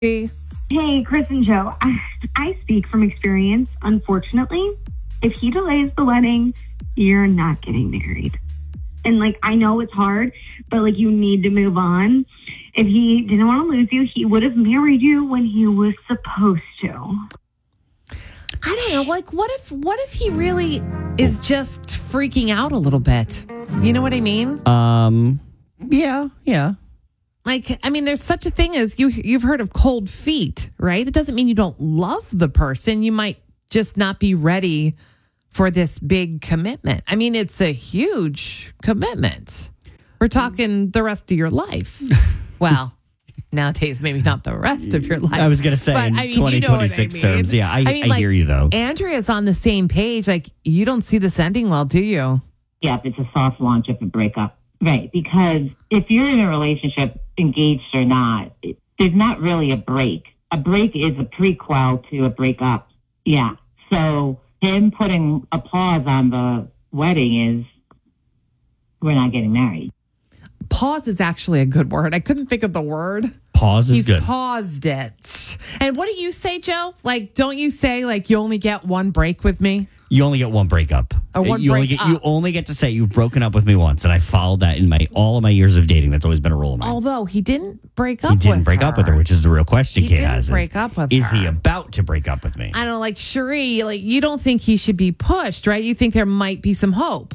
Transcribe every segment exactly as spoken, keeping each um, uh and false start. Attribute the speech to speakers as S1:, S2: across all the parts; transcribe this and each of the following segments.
S1: Hey,
S2: Chris and Joe, I, I speak from experience. Unfortunately, if he delays the wedding, you're not getting married. And like, I know it's hard, but like, you need to move on. If he didn't want to lose you, he would have married you when he was supposed to.
S1: I don't know. Like, what if what if he really is just freaking out a little bit? You know what I mean?
S3: Um, yeah, yeah.
S1: Like, I mean, there's such a thing as you you've heard of cold feet, right? It doesn't mean you don't love the person. You might just not be ready for this big commitment. I mean, it's a huge commitment. We're talking the rest of your life. Well, nowadays, maybe not the rest of your life.
S3: I was going to say
S1: but,
S3: in
S1: I mean,
S3: twenty twenty-six
S1: you know what I mean.
S3: terms. Yeah, I, I,
S1: mean,
S3: I hear you, though.
S1: Andrea's on the same page. Like, you don't see this ending well, do you?
S4: Yeah, it's a soft launch of a breakup. Right, because if you're in a relationship, engaged or not, it, there's not really a break. A break is a prequel to a breakup. Yeah, so him putting a pause on the wedding is, we're not getting married.
S1: Pause is actually a good word. I couldn't think of the word.
S3: Pause is
S1: He's
S3: good.
S1: paused it. And what do you say, Joe? Like, don't you say, like, you only get one break with me?
S3: You only get one breakup.
S1: Or one
S3: you only
S1: break
S3: get you
S1: up.
S3: only get to say you've broken up with me once, and I followed that in my all of my years of dating. That's always been a rule of mine.
S1: Although he didn't break up
S3: he
S1: with
S3: didn't break
S1: her.
S3: up with her, which is the real question
S1: He
S3: Kate
S1: didn't
S3: has. is,
S1: break up with
S3: Is
S1: her.
S3: he about to break up with me?
S1: I don't know, like, Cherie, like, you don't think he should be pushed, right? You think there might be some hope.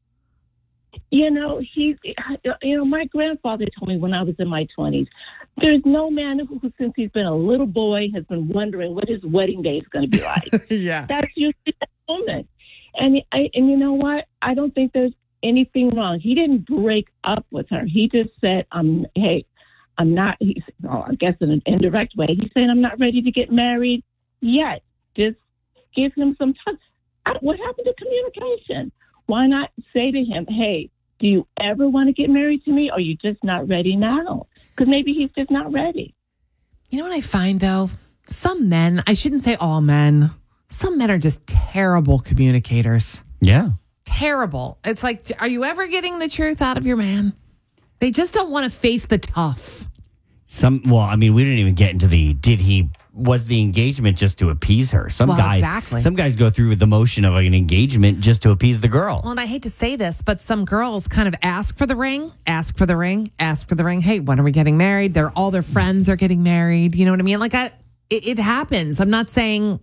S5: You know, he, you know, my grandfather told me when I was in my twenties, there's no man who, since he's been a little boy, has been wondering what his wedding day is going to be like.
S1: Yeah.
S5: That's usually that moment. And I, and you know what? I don't think there's anything wrong. He didn't break up with her. He just said, "I'm, hey, I'm not." He's, oh, I guess in an indirect way, he's saying, "I'm not ready to get married yet." Just give him some time. I, what happened to communication? Why not say to him, "Hey, do you ever want to get married to me? Or are you just not ready now?" Because maybe he's just not ready.
S1: You know what I find, though? Some men, I shouldn't say all men, some men are just terrible communicators.
S3: Yeah.
S1: Terrible. It's like, are you ever getting the truth out of your man? They just don't want to face the tough.
S3: Some. Well, I mean, we didn't even get into the. Did he? Was the engagement just to appease her? Some
S1: Well,
S3: guys.
S1: exactly.
S3: Some guys go through with the motion of an engagement just to appease the girl.
S1: Well, and I hate to say this, but some girls kind of ask for the ring, ask for the ring, ask for the ring. Hey, when are we getting married? They're all their friends are getting married. You know what I mean? Like, I, it, it happens. I'm not saying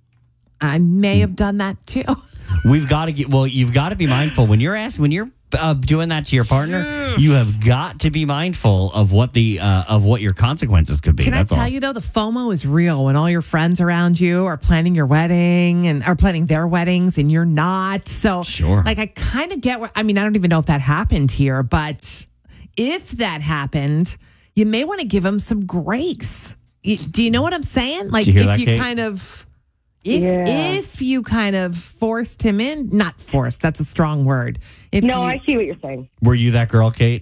S1: I may have done that too.
S3: We've got to get. Well, you've got to be mindful when you're asking when you're uh, doing that to your partner. You have got to be mindful of what the uh, of what your consequences could be.
S1: Can
S3: That's
S1: I tell
S3: all.
S1: you though, the FOMO is real when all your friends around you are planning your wedding and are planning their weddings and you're not. So,
S3: Sure.
S1: like, I kind of get where. I mean, I don't even know if that happened here, but if that happened, you may want to give them some grace. You, do you know what I'm saying? Like,
S3: Did you hear
S1: if
S3: that,
S1: you
S3: Kate?
S1: kind of. If
S2: Yeah.
S1: if you kind of forced him in, not forced, that's a strong word. If
S6: No,
S1: you,
S6: I see what you're saying.
S3: Were you that girl, Kate?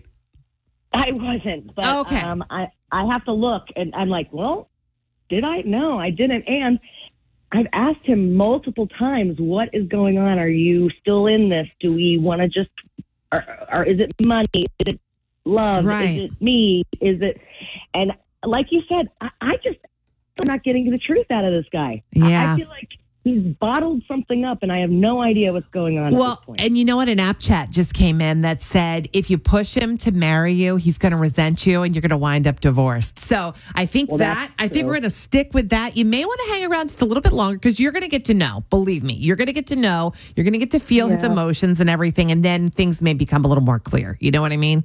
S6: I wasn't, but
S1: Okay.
S6: um, I I have to look, and I'm like, well, did I? No, I didn't. And I've asked him multiple times, what is going on? Are you still in this? Do we want to just, or, or is it money? Is it love?
S1: Right.
S6: Is it me? Is it? And like you said, I, I just I'm not getting the truth out of this guy. I-
S1: Yeah.
S6: I feel like he's bottled something up, and I have no idea what's going on at
S1: Well,
S6: this point.
S1: and you know what? An app chat just came in that said if you push him to marry you, he's going to resent you and you're going to wind up divorced. So I think
S6: Well,
S1: that,
S6: that's
S1: I think
S6: true.
S1: we're going to stick with that. You may want to hang around just a little bit longer because you're going to get to know. Believe me, you're going to get to know. You're going to get to feel his
S6: Yeah.
S1: emotions and everything. And then things may become a little more clear. You know what I mean?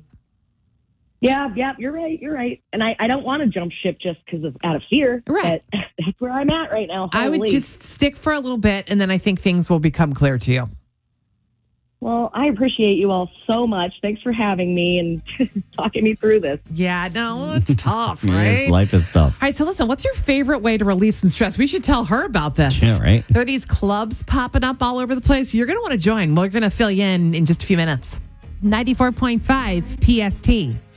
S6: Yeah, yeah, you're right. You're right. And I, I don't want to jump ship just because of out of fear.
S1: Right.
S6: But that's where I'm at right now.
S1: I would
S6: Holy.
S1: just stick for a little bit and then I think things will become clear to you.
S6: Well, I appreciate you all so much. Thanks for having me and talking me through this.
S1: Yeah, no, it's tough, right?
S3: Yes, life is tough.
S1: All right, so listen, what's your favorite way to relieve some stress? We should tell her about this.
S3: Yeah, right.
S1: There are these clubs popping up all over the place. You're going to want to join. We're going to fill you in in just a few minutes. ninety-four point five P S T.